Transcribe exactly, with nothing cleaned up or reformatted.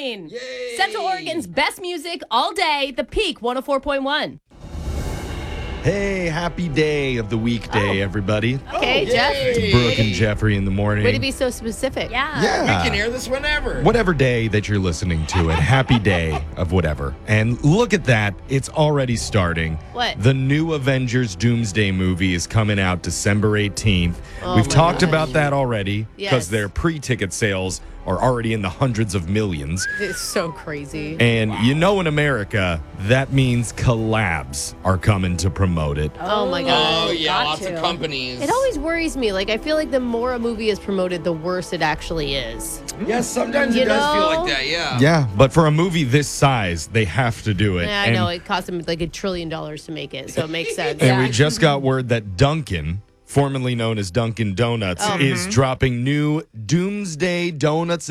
nine. Yay. Central Oregon's best music all day. The Peak one oh four point one. Hey, happy day of the weekday, Oh. everybody. Okay, Oh, Jeff. yay. Brooke and Jeffrey in the morning. Way to be so specific. Yeah. Yeah. We can hear this whenever. Whatever day that you're listening to it, happy day of whatever. And look at that, it's already starting. What? The new Avengers Doomsday movie is coming out December eighteenth. Oh We've my talked gosh. about that already because Yes. their pre-ticket sales are already in the hundreds of millions. It's so crazy. And you know in America, that means collabs are coming to promote it. Oh my God. Oh, yeah, Got lots to. of companies. It always worries me. Like, I feel like the more a movie is promoted, the worse it actually is. Yes, sometimes You it does feel know? like that, yeah. Yeah, but for a movie this size, they have to do it. Yeah, I And- know. It cost them like a trillion dollars to make it, so it makes sense. And we just got word that Dunkin', formerly known as Dunkin' Donuts, Oh. is dropping new Doomsday Donuts